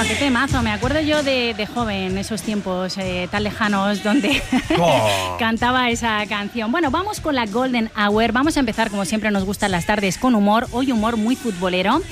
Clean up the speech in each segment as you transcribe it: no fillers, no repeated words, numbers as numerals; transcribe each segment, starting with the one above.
Bueno, qué temazo. Me acuerdo yo de joven, esos tiempos tan lejanos donde cantaba esa canción. Bueno, vamos con la Golden Hour. Vamos a empezar, como siempre nos gustan las tardes, con humor. Hoy humor muy futbolero.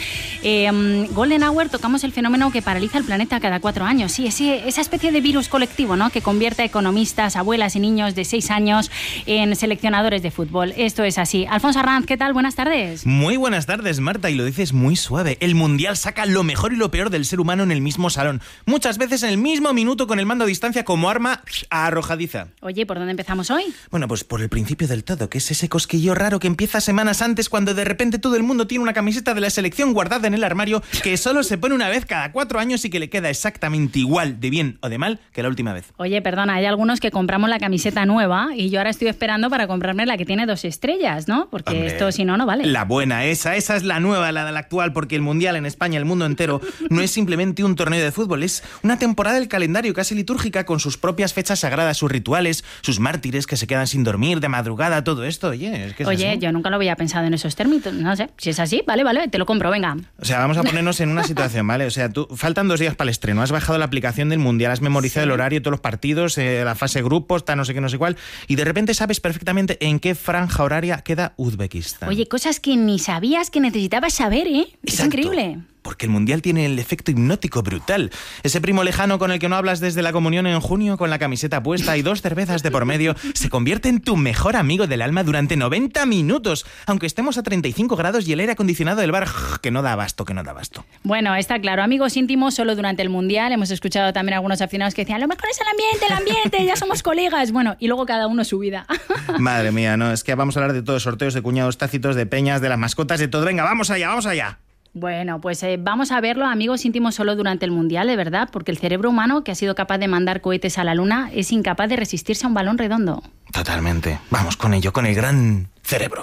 Golden Hour, tocamos el fenómeno que paraliza el planeta cada 4 años. Sí, esa especie de virus colectivo, ¿no?, que convierte a economistas, abuelas y niños de 6 años en seleccionadores de fútbol. Esto es así. Alfonso Arranz, ¿qué tal? Buenas tardes. Muy buenas tardes, Marta, y lo dices muy suave. El Mundial saca lo mejor y lo peor del ser humano en el mismo salón. Muchas veces en el mismo minuto con el mando a distancia como arma arrojadiza. Oye, ¿por dónde empezamos hoy? Bueno, pues por el principio del todo, que es ese cosquillo raro que empieza semanas antes cuando de repente todo el mundo tiene una camiseta de la selección guardada en el armario que solo se pone una vez cada 4 años y que le queda exactamente igual de bien o de mal que la última vez. Oye, perdona, hay algunos que compramos la camiseta nueva y yo ahora estoy esperando para comprarme la que tiene 2 estrellas, ¿no? Porque hombre, esto si no, no vale. La buena, esa es la nueva, la actual, porque el Mundial en España, el mundo entero, no es simplemente un torneo de fútbol, es una temporada del calendario casi litúrgica con sus propias fechas sagradas, sus rituales, sus mártires que se quedan sin dormir de madrugada, todo esto. Oye, es que es así. Yo nunca lo había pensado en esos términos, no sé, si es así, vale, te lo compro, venga. O sea, vamos a ponernos en una situación, ¿vale? O sea, faltan 2 días para el estreno, has bajado la aplicación del Mundial, has memorizado el horario, todos los partidos, la fase grupos, no sé qué, no sé cuál, y de repente sabes perfectamente en qué franja horaria queda Uzbekistán. Oye, cosas que ni sabías que necesitabas saber, ¿eh? Exacto. Es increíble. Porque el Mundial tiene el efecto hipnótico brutal. Ese primo lejano con el que no hablas desde la comunión en junio, con la camiseta puesta y 2 cervezas de por medio, se convierte en tu mejor amigo del alma durante 90 minutos, aunque estemos a 35 grados y el aire acondicionado del bar que no da abasto. Bueno, está claro, amigos íntimos solo durante el Mundial. Hemos escuchado también algunos aficionados que decían, lo mejor es el ambiente, ya somos colegas. Bueno, y luego cada uno su vida. Madre mía, no, es que vamos a hablar de todos, sorteos de cuñados tácitos, de peñas, de las mascotas, de todo. Venga, vamos allá. Bueno, pues vamos a verlo, amigos íntimos, solo durante el Mundial, de verdad, porque el cerebro humano, que ha sido capaz de mandar cohetes a la Luna, es incapaz de resistirse a un balón redondo. Totalmente. Vamos con ello, con el gran cerebro.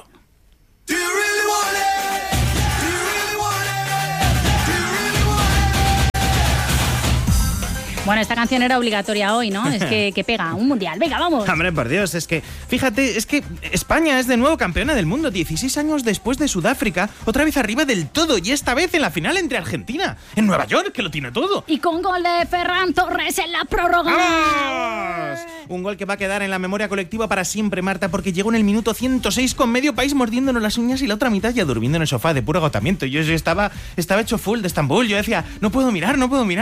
Bueno, esta canción era obligatoria hoy, ¿no? Es que pega, un Mundial. Venga, vamos. Hombre, por Dios, es que, fíjate, es que España es de nuevo campeona del mundo 16 años después de Sudáfrica, otra vez arriba del todo, y esta vez en la final entre Argentina, en Nueva York, que lo tiene todo. Y con gol de Ferran Torres en la prórroga. ¡Vamos! Un gol que va a quedar en la memoria colectiva para siempre, Marta, porque llegó en el minuto 106 con medio país mordiéndonos las uñas y la otra mitad ya durmiendo en el sofá de puro agotamiento. Yo estaba hecho full de Estambul, yo decía, no puedo mirar,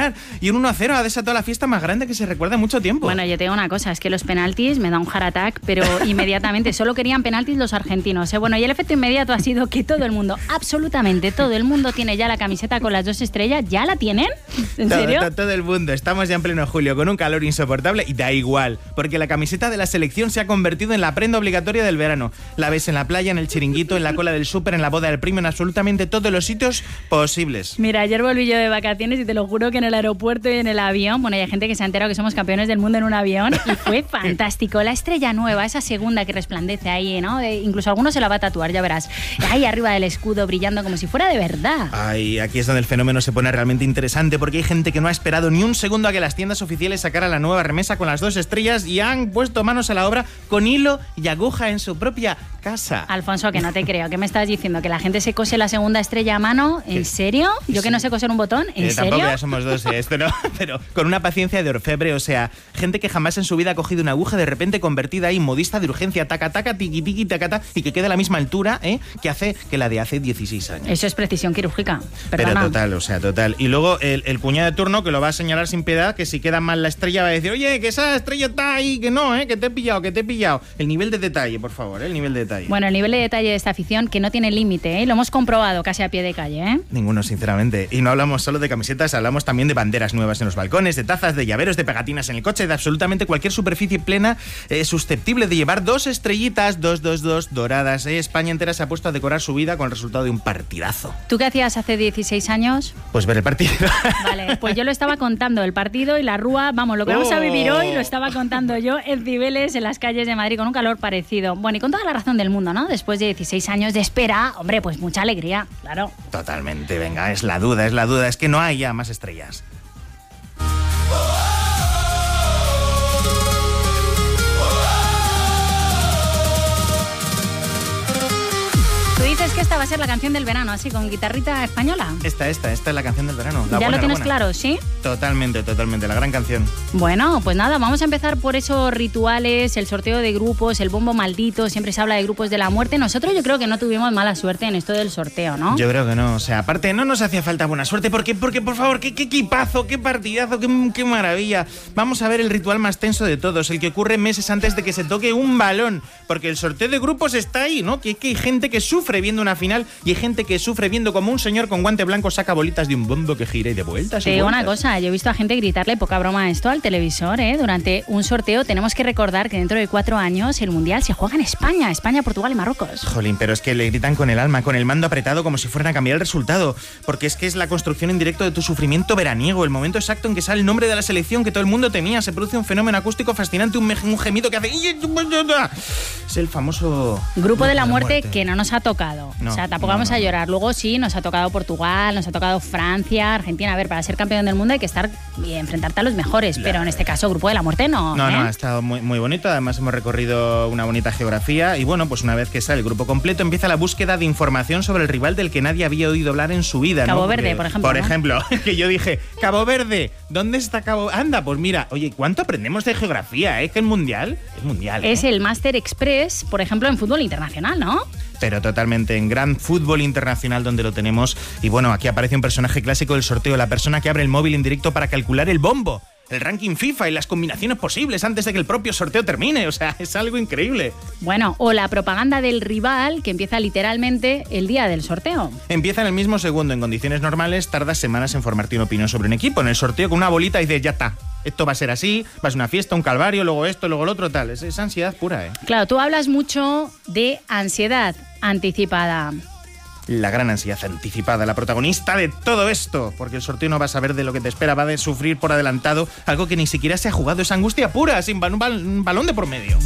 y un 1-0 ha desatado la fiesta más grande que se recuerda en mucho tiempo. Bueno, yo te digo una cosa, es que los penaltis me da un heart attack, pero inmediatamente, solo querían penaltis los argentinos, ¿eh? Bueno, y el efecto inmediato ha sido que todo el mundo, absolutamente todo el mundo tiene ya la camiseta con las 2 estrellas, ¿ya la tienen? ¿En serio? Todo el mundo, estamos ya en pleno julio con un calor insoportable y da igual, porque la camiseta de la selección se ha convertido en la prenda obligatoria del verano. La ves en la playa, en el chiringuito, en la cola del súper, en la boda del primo, en absolutamente todos los sitios posibles. Mira, ayer volví yo de vacaciones y te lo juro que en el aeropuerto y en el avión, bueno, hay gente que se ha enterado que somos campeones del mundo en un avión y fue fantástico. La estrella nueva, esa segunda que resplandece ahí, ¿no? Incluso alguno se la va a tatuar, ya verás. Ahí arriba del escudo brillando como si fuera de verdad. Ay, aquí es donde el fenómeno se pone realmente interesante porque hay gente que no ha esperado ni un segundo a que las tiendas oficiales sacaran la nueva remesa con las 2 estrellas y han puesto manos a la obra con hilo y aguja en su propia casa. Alfonso, que no te creo. ¿Qué me estás diciendo? ¿Que la gente se cose la segunda estrella a mano? ¿En serio? ¿Yo que no sé coser un botón? ¿En serio? Tampoco ya somos 2, esto no, pero con una paciencia de orfebre, o sea, gente que jamás en su vida ha cogido una aguja de repente convertida ahí modista de urgencia, taca, tiqui, tiqui, taca, y que quede a la misma altura, que hace que la de hace 16 años. Eso es precisión quirúrgica. Perdona. Pero total. Y luego el cuñado de turno que lo va a señalar sin piedad, que si queda mal la estrella va a decir, oye, que esa estrella está ahí, que no, que te he pillado. El nivel de detalle, por favor, el nivel de detalle. Bueno, el nivel de detalle de esta afición que no tiene límite, lo hemos comprobado casi a pie de calle, Ninguno, sinceramente. Y no hablamos solo de camisetas, hablamos también de banderas nuevas en los balcones, de tazas, de llaveros, de pegatinas en el coche, de absolutamente cualquier superficie plena susceptible de llevar 2 estrellitas, 2 doradas. España entera se ha puesto a decorar su vida con el resultado de un partidazo. ¿Tú qué hacías hace 16 años? Pues ver el partido. Vale, pues yo lo estaba contando, el partido y la rúa, vamos, lo que vamos a vivir hoy lo estaba contando yo en Cibeles, en las calles de Madrid, con un calor parecido. Bueno, y con toda la razón del mundo, ¿no? Después de 16 años de espera, hombre, pues mucha alegría, claro. Totalmente, venga, es la duda, es que no hay ya más estrellas. que esta va a ser la canción del verano, así, con guitarrita española. Esta es la canción del verano. ¿Ya lo tienes claro, sí? Totalmente, la gran canción. Bueno, pues nada, vamos a empezar por esos rituales, el sorteo de grupos, el bombo maldito, siempre se habla de grupos de la muerte. Nosotros yo creo que no tuvimos mala suerte en esto del sorteo, ¿no? Yo creo que no, o sea, aparte no nos hacía falta buena suerte, porque por favor, qué equipazo, qué partidazo, qué maravilla. Vamos a ver el ritual más tenso de todos, el que ocurre meses antes de que se toque un balón, porque el sorteo de grupos está ahí, ¿no? Que hay gente que sufre viendo una final y hay gente que sufre viendo como un señor con guante blanco saca bolitas de un bombo que gira y de vueltas. Te digo una cosa, yo he visto a gente gritarle poca broma a esto al televisor, ¿eh? Durante un sorteo. Tenemos que recordar que dentro de 4 años el Mundial se juega en España, Portugal y Marruecos. Jolín, pero es que le gritan con el alma, con el mando apretado como si fueran a cambiar el resultado, porque es que es la construcción en directo de tu sufrimiento veraniego, el momento exacto en que sale el nombre de la selección que todo el mundo temía, se produce un fenómeno acústico fascinante, un gemido que hace... Es el famoso... Grupo de la muerte que no nos ha tocado. No, o sea, tampoco vamos a llorar. Luego sí, nos ha tocado Portugal, nos ha tocado Francia, Argentina. A ver, para ser campeón del mundo hay que estar y enfrentarte a los mejores, pero en este caso Grupo de la Muerte no. No, ha estado muy bonito. Además hemos recorrido una bonita geografía y bueno, pues una vez que sale el grupo completo empieza la búsqueda de información sobre el rival del que nadie había oído hablar en su vida. Cabo ¿no? Verde, por ejemplo. Por ejemplo, que yo dije, Cabo Verde, ¿dónde está Cabo? Anda, pues mira, oye, ¿cuánto aprendemos de geografía? ¿Que el mundial? Es mundial. Es el Master Express, por ejemplo, en fútbol internacional, ¿no? Pero totalmente, en gran fútbol internacional donde lo tenemos. Y bueno, aquí aparece un personaje clásico del sorteo, la persona que abre el móvil en directo para calcular el bombo, el ranking FIFA y las combinaciones posibles antes de que el propio sorteo termine. O sea, es algo increíble. Bueno, o la propaganda del rival, que empieza literalmente el día del sorteo. Empieza en el mismo segundo. En condiciones normales tardas semanas en formarte una opinión sobre un equipo. En el sorteo con una bolita dices, ya está. Esto va a ser así, va a ser una fiesta, un calvario, luego esto, luego lo otro, tal. Es ansiedad pura, ¿eh? Claro, tú hablas mucho de ansiedad anticipada. La gran ansiedad anticipada, la protagonista de todo esto, porque el sorteo no va a saber de lo que te espera, va a sufrir por adelantado algo que ni siquiera se ha jugado, es angustia pura, sin un balón de por medio.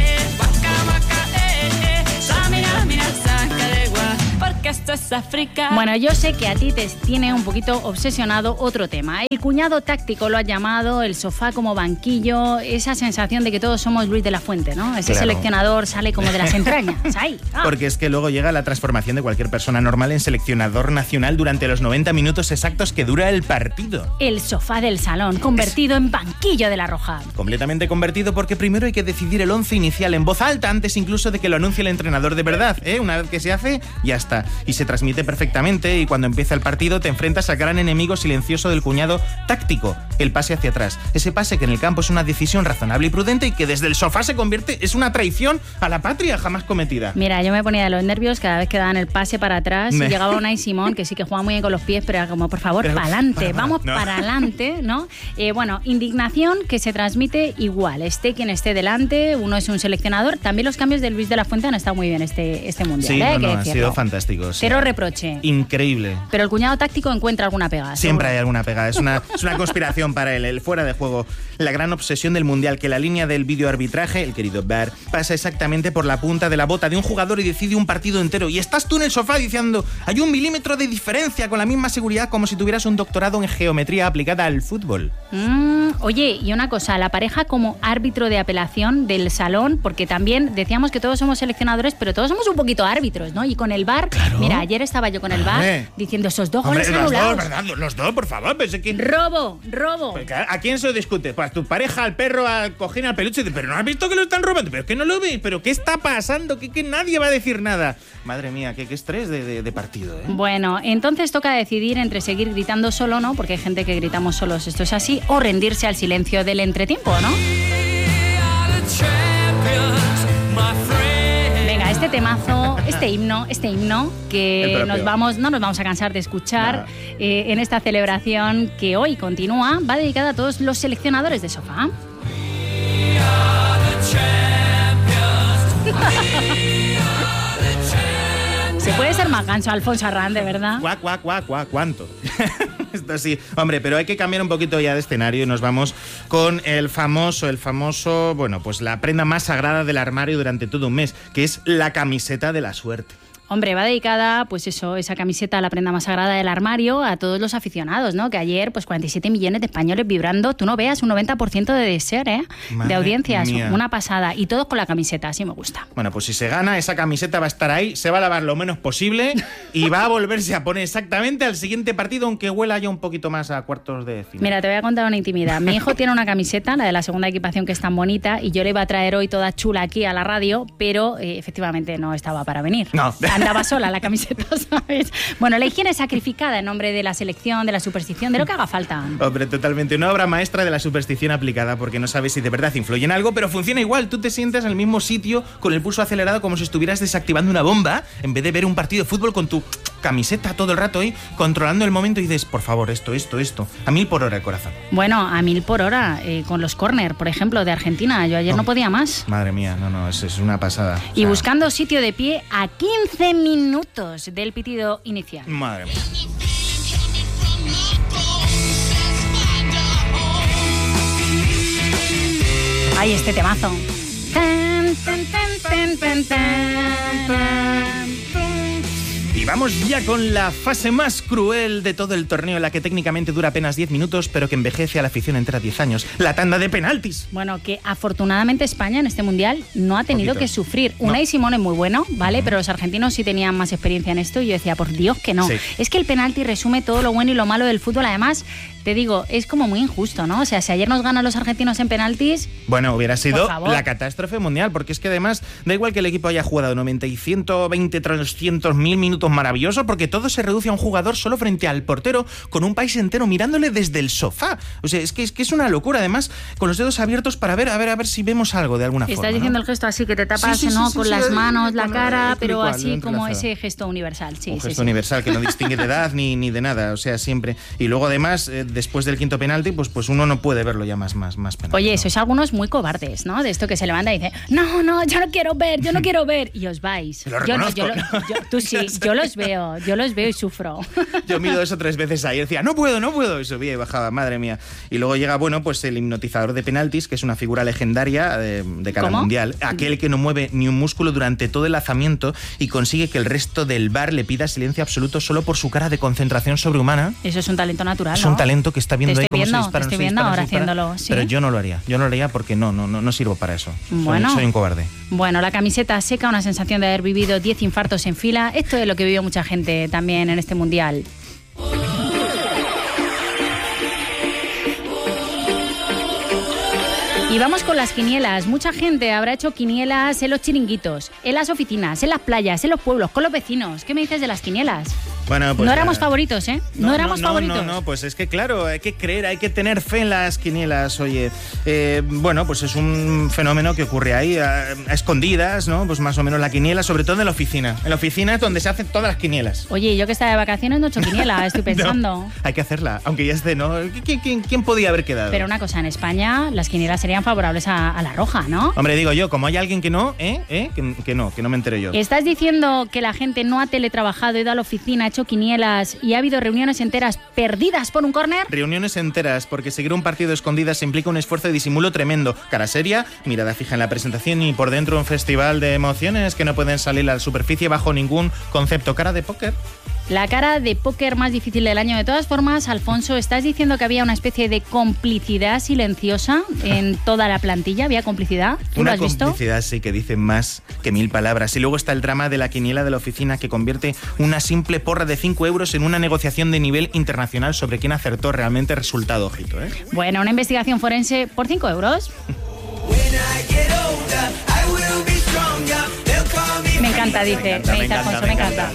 Esto es África. Bueno, yo sé que a ti te tiene un poquito obsesionado otro tema. El cuñado táctico lo ha llamado, el sofá como banquillo, esa sensación de que todos somos Luis de la Fuente, ¿no? Ese seleccionador sale como de las entrañas. ¡Ay! ¡Ah! Porque es que luego llega la transformación de cualquier persona normal en seleccionador nacional durante los 90 minutos exactos que dura el partido. El sofá del salón, convertido en banquillo de la Roja. Completamente convertido porque primero hay que decidir el 11 inicial en voz alta antes incluso de que lo anuncie el entrenador de verdad, ¿eh? Una vez que se hace, ya está. Y se transmite perfectamente y cuando empieza el partido te enfrentas al gran enemigo silencioso del cuñado táctico, el pase hacia atrás. Ese pase que en el campo es una decisión razonable y prudente y que desde el sofá se convierte, es una traición a la patria jamás cometida. Mira, yo me ponía de los nervios cada vez que daban el pase para atrás y llegaba Unai Simón, que sí que juega muy bien con los pies, pero era como, por favor, para adelante, vamos para adelante, ¿no? Bueno, indignación que se transmite igual, esté quien esté delante, uno es un seleccionador. También los cambios de Luis de la Fuente han estado muy bien este mundial. Sí, han sido fantásticos. Cero reproche. Increíble. Pero el cuñado táctico encuentra alguna pega. Siempre hay alguna pega. Es una conspiración para él, el fuera de juego. La gran obsesión del mundial, que la línea del videoarbitraje, el querido VAR, pasa exactamente por la punta de la bota de un jugador y decide un partido entero. Y estás tú en el sofá diciendo, hay 1 milímetro de diferencia, con la misma seguridad como si tuvieras un doctorado en geometría aplicada al fútbol. Oye, y una cosa, la pareja como árbitro de apelación del salón, porque también decíamos que todos somos seleccionadores, pero todos somos un poquito árbitros, ¿no? Y con el VAR, claro. Mira, ayer estaba yo con el VAR diciendo esos 2 goles anulados. Los dos, ¿verdad? Los dos, por favor. Pensé que... Robo. ¿A quién se lo discute? Pues a tu pareja, al perro, al cojín, al peluche. Pero ¿no has visto que lo están robando? ¿Pero es que no lo ves? ¿Pero qué está pasando? Que nadie va a decir nada. Madre mía, qué estrés de partido, ¿eh? Bueno, entonces toca decidir entre seguir gritando solo, ¿no? Porque hay gente que gritamos solos, esto es así, o rendirse al silencio del entretiempo, ¿no? Venga, este temazo, este himno que no nos vamos a cansar de escuchar en esta celebración que hoy continúa, va dedicada a todos los seleccionadores de sofá. Se puede ser más gancho, Alfonso Arrán, de verdad. ¿Cuánto? Esto sí. Hombre, pero hay que cambiar un poquito ya de escenario y nos vamos con el famoso, bueno, pues la prenda más sagrada del armario durante todo un mes, que es la camiseta de la suerte. Hombre, va dedicada, pues eso, esa camiseta, la prenda más sagrada del armario, a todos los aficionados, ¿no? Que ayer, pues 47 millones de españoles vibrando, tú no veas, un 90% de share, ¿eh? De audiencias, mía. Una pasada. Y todos con la camiseta, así me gusta. Bueno, pues si se gana, esa camiseta va a estar ahí, se va a lavar lo menos posible y va a volverse a poner exactamente al siguiente partido, aunque huela ya un poquito más a cuartos de final. Mira, te voy a contar una intimidad. Mi hijo tiene una camiseta, la de la segunda equipación, que es tan bonita, y yo le iba a traer hoy toda chula aquí a la radio, pero efectivamente no estaba para venir. No. Andaba sola la camiseta, ¿sabes? Bueno, la higiene sacrificada en nombre de la selección, de la superstición, de lo que haga falta. Hombre, totalmente. Una obra maestra de la superstición aplicada, porque no sabes si de verdad influye en algo, pero funciona igual. Tú te sientas en el mismo sitio con el pulso acelerado como si estuvieras desactivando una bomba, en vez de ver un partido de fútbol con tu camiseta todo el rato ahí, controlando el momento, y dices, por favor, esto. A 1000 por hora el corazón. Bueno, a 1000 por hora, con los córner, por ejemplo, de Argentina. Yo ayer no podía más. Madre mía, no, es una pasada. Y buscando sitio de pie a 15 minutos del pitido inicial. Madre mía. Ay, este temazo. Y vamos ya con la fase más cruel de todo el torneo, la que técnicamente dura apenas 10 minutos, pero que envejece a la afición entera 10 años. La tanda de penaltis. Bueno, que afortunadamente España en este Mundial no ha tenido que sufrir. Unai Simón es muy bueno, ¿vale? Pero los argentinos sí tenían más experiencia en esto y yo decía, por Dios que no. Sí. Es que el penalti resume todo lo bueno y lo malo del fútbol. Además, te digo, es como muy injusto, ¿no? O sea, si ayer nos ganan los argentinos en penaltis... Bueno, hubiera sido la catástrofe mundial, porque es que además da igual que el equipo haya jugado 90 y 120, 300, 1000 minutos maravillosos, porque todo se reduce a un jugador solo frente al portero, con un país entero mirándole desde el sofá. O sea, es que es una locura, además, con los dedos abiertos para ver si vemos algo de alguna forma. Estás diciendo, ¿no? El gesto así, que te tapas, ¿no? Con las manos, la cara, pero así como ese gesto universal. Sí, un gesto universal que no distingue de edad ni de nada, o sea, siempre. Y luego además, después del quinto penalti, pues uno no puede verlo ya más penalti. Oye, sois algunos muy cobardes, ¿no? De esto que se levanta y dice, no, yo no quiero ver, y os vais. Tú sí, yo los veo y sufro. Yo mido eso 3 veces ahí, decía, no puedo, y subía y bajaba, madre mía. Y luego llega, pues el hipnotizador de penaltis, que es una figura legendaria de cada mundial, aquel que no mueve ni un músculo durante todo el lanzamiento y consigue que el resto del bar le pida silencio absoluto solo por su cara de concentración sobrehumana. Eso es un talento natural, Es un talento que está viendo ahí cómo se dispara. Te estoy viendo ahora haciéndolo, ¿sí? Pero yo no lo haría porque no sirvo para eso. Bueno, soy un cobarde. Bueno, la camiseta seca, una sensación de haber vivido 10 infartos en fila. Esto es lo que vivió mucha gente también en este mundial. Y vamos con las quinielas. Mucha gente habrá hecho quinielas en los chiringuitos, en las oficinas, en las playas, en los pueblos, con los vecinos. ¿Qué me dices de las quinielas? Bueno, pues no éramos favoritos, ¿eh? No éramos favoritos. No, pues es que claro, hay que creer, hay que tener fe en las quinielas, oye. Pues es un fenómeno que ocurre ahí, a escondidas, ¿no? Pues más o menos la quiniela, sobre todo en la oficina. En la oficina es donde se hacen todas las quinielas. Oye, yo que estaba de vacaciones no he hecho quiniela, estoy pensando. No, hay que hacerla, aunque ya esté, ¿no? ¿Quién podía haber quedado? Pero una cosa, en España las quinielas serían favorables a la roja, ¿no? Hombre, digo yo, como hay alguien que no, que no me entere yo. ¿Estás diciendo que la gente no ha teletrabajado, ido a la oficina, ha hecho quinielas y ha habido reuniones enteras perdidas por un córner? Reuniones enteras, porque seguir un partido escondidas implica un esfuerzo de disimulo tremendo. Cara seria, mirada fija en la presentación y por dentro un festival de emociones que no pueden salir a la superficie bajo ningún concepto. Cara de póker. La cara de póker más difícil del año. De todas formas, Alfonso, ¿estás diciendo que había una especie de complicidad silenciosa en toda la plantilla? ¿Había complicidad? ¿Tú lo has visto? Una complicidad, sí, que dice más que 1000 palabras. Y luego está el drama de la quiniela de la oficina, que convierte una simple porra de 5 euros en una negociación de nivel internacional sobre quién acertó realmente el resultado, ojito, ¿eh? Bueno, una investigación forense por 5 euros. Me encanta, dice Alfonso, me encanta.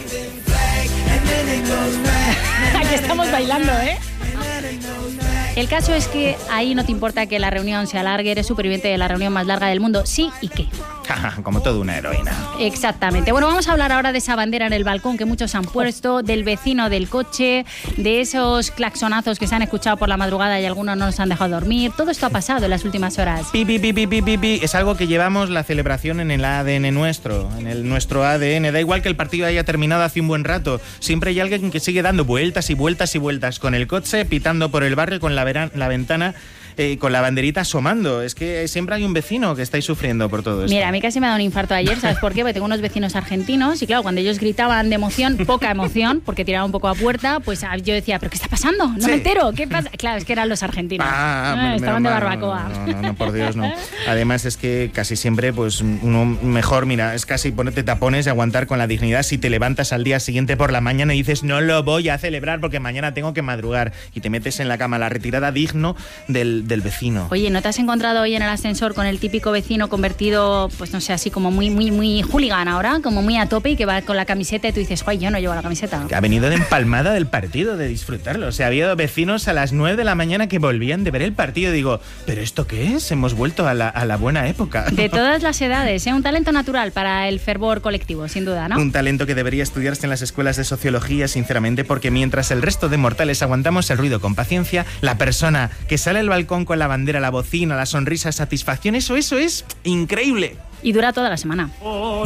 Aquí estamos bailando, ¿eh? El caso es que ahí no te importa que la reunión se alargue, eres superviviente de la reunión más larga del mundo, sí y qué. Como toda una heroína. Exactamente. Bueno, vamos a hablar ahora de esa bandera en el balcón que muchos han puesto, del vecino del coche, de esos claxonazos que se han escuchado por la madrugada y algunos no nos han dejado dormir. Todo esto ha pasado en las últimas horas. Pi. Es algo que llevamos la celebración en el ADN nuestro, nuestro ADN. Da igual que el partido haya terminado hace un buen rato. Siempre hay alguien que sigue dando vueltas y vueltas y vueltas con el coche, pitando por el barrio con la ventana con la banderita asomando. Es que siempre hay un vecino que estáis sufriendo por todo esto. Mira, a mí casi me ha dado un infarto ayer, ¿sabes por qué? Porque tengo unos vecinos argentinos y claro, cuando ellos gritaban de emoción, poca emoción, porque tiraban un poco a puerta, pues yo decía, ¿pero qué está pasando? No me entero, ¿qué pasa? Claro, es que eran los argentinos. Estaban de barbacoa. No, por Dios, no. Además es que casi siempre, pues uno mejor, mira, es casi ponerte tapones y aguantar con la dignidad si te levantas al día siguiente por la mañana y dices, no lo voy a celebrar porque mañana tengo que madrugar, y te metes en la cama, la retirada digno del vecino. Oye, ¿no te has encontrado hoy en el ascensor con el típico vecino convertido, pues no sé, así como muy hooligan ahora, como muy a tope y que va con la camiseta y tú dices, ¡ay, yo no llevo la camiseta! Que ha venido de empalmada del partido, de disfrutarlo. O sea, había vecinos a las 9 de la mañana que volvían de ver el partido. Digo, ¿pero esto qué es? Hemos vuelto a la buena época. De todas las edades, ¿eh? Un talento natural para el fervor colectivo, sin duda, ¿no? Un talento que debería estudiarse en las escuelas de sociología, sinceramente, porque mientras el resto de mortales aguantamos el ruido con paciencia, la persona que sale al balcón con la bandera, la bocina, la sonrisa, satisfacción, eso es increíble. Y dura toda la semana.